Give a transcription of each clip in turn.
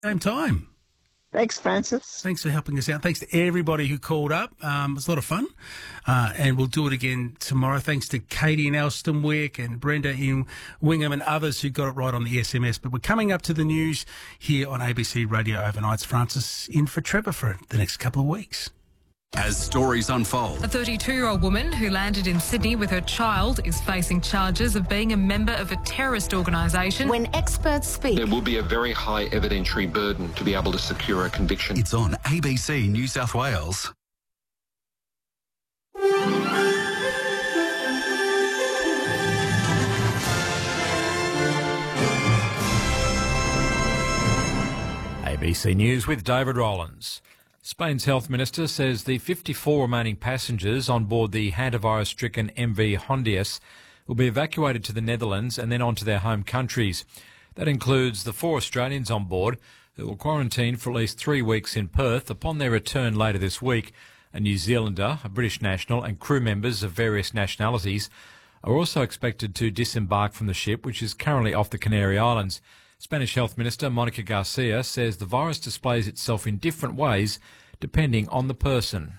Same time. Thanks, Francis. Thanks for helping us out. Thanks to everybody who called up. It was a lot of fun. And we'll do it again tomorrow. Thanks to Katie in Elstonwick and Brenda in Wingham and others who got it right on the SMS. But we're coming up to the news here on ABC Radio Overnights. Francis in for Trevor for the next couple of weeks. As stories unfold. A 32-year-old woman who landed in Sydney with her child is facing charges of being a member of a terrorist organisation. When experts speak, there will be a very high evidentiary burden to be able to secure a conviction. It's on ABC New South Wales. ABC News with David Rollins. Spain's health minister says the 54 remaining passengers on board the hantavirus-stricken MV Hondias will be evacuated to the Netherlands and then on to their home countries. That includes the 4 Australians on board who will quarantine for at least 3 weeks in Perth upon their return later this week. A New Zealander, a British national and crew members of various nationalities are also expected to disembark from the ship, which is currently off the Canary Islands. Spanish Health Minister Monica Garcia says the virus displays itself in different ways depending on the person.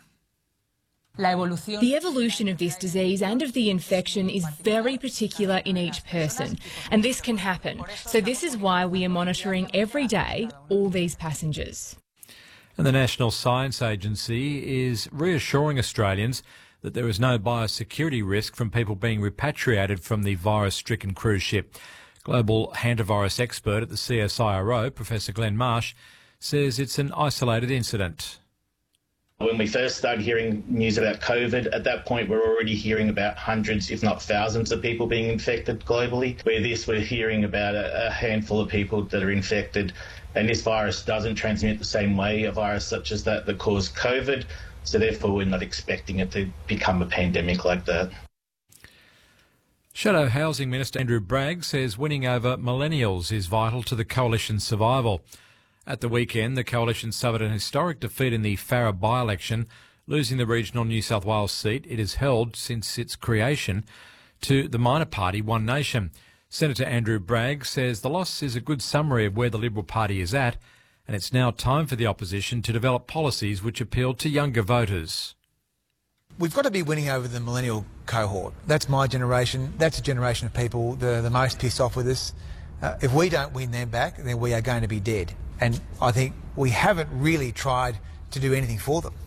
The evolution of this disease and of the infection is very particular in each person, and this can happen. So this is why we are monitoring every day all these passengers. And the National Science Agency is reassuring Australians that there is no biosecurity risk from people being repatriated from the virus-stricken cruise ship. Global hantavirus expert at the CSIRO, Professor Glenn Marsh, says it's an isolated incident. When we first started hearing news about COVID, at that point we're already hearing about hundreds, if not thousands, of people being infected globally. Where this, we're hearing about a handful of people that are infected, and this virus doesn't transmit the same way, a virus such as that caused COVID, so therefore we're not expecting it to become a pandemic like that. Shadow Housing Minister Andrew Bragg says winning over millennials is vital to the Coalition's survival. At the weekend, the Coalition suffered an historic defeat in the Farrer by-election, losing the regional New South Wales seat it has held since its creation to the minor party One Nation. Senator Andrew Bragg says the loss is a good summary of where the Liberal Party is at, and it's now time for the opposition to develop policies which appeal to younger voters. We've got to be winning over the millennial cohort. That's my generation. That's a generation of people that are the most pissed off with us. If we don't win them back, then we are going to be dead. And I think we haven't really tried to do anything for them.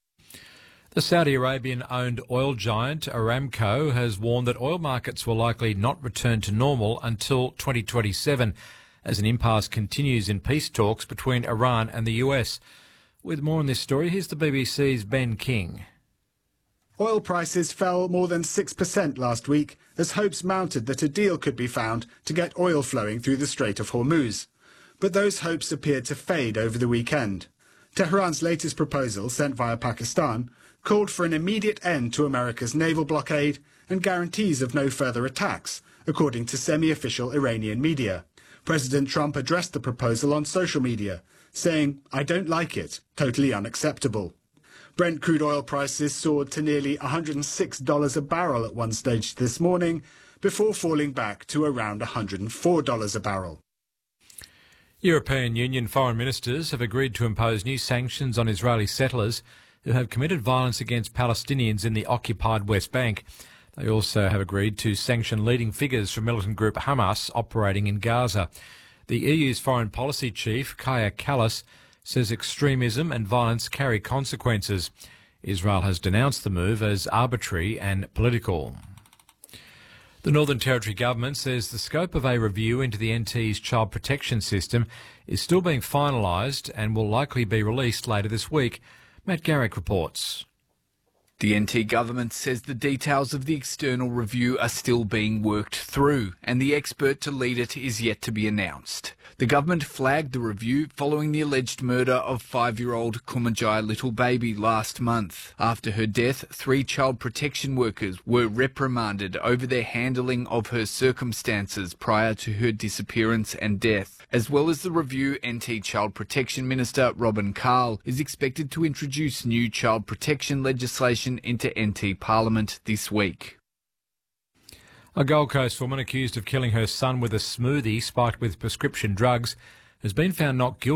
The Saudi Arabian-owned oil giant Aramco has warned that oil markets will likely not return to normal until 2027, as an impasse continues in peace talks between Iran and the US. With more on this story, here's the BBC's Ben King. Oil prices fell more than 6% last week as hopes mounted that a deal could be found to get oil flowing through the Strait of Hormuz. But those hopes appeared to fade over the weekend. Tehran's latest proposal, sent via Pakistan, called for an immediate end to America's naval blockade and guarantees of no further attacks, according to semi-official Iranian media. President Trump addressed the proposal on social media, saying, "I don't like it, totally unacceptable." Brent crude oil prices soared to nearly $106 a barrel at one stage this morning, before falling back to around $104 a barrel. European Union foreign ministers have agreed to impose new sanctions on Israeli settlers who have committed violence against Palestinians in the occupied West Bank. They also have agreed to sanction leading figures from militant group Hamas operating in Gaza. The EU's foreign policy chief, Kaja Kallas, says extremism and violence carry consequences. Israel has denounced the move as arbitrary and political. The Northern Territory Government says the scope of a review into the NT's child protection system is still being finalised and will likely be released later this week. Matt Garrick reports. The NT government says the details of the external review are still being worked through and the expert to lead it is yet to be announced. The government flagged the review following the alleged murder of 5-year-old Kumajai Little Baby last month. After her death, 3 child protection workers were reprimanded over their handling of her circumstances prior to her disappearance and death. As well as the review, NT Child Protection Minister Robin Carl is expected to introduce new child protection legislation into NT Parliament this week. A Gold Coast woman accused of killing her son with a smoothie spiked with prescription drugs has been found not guilty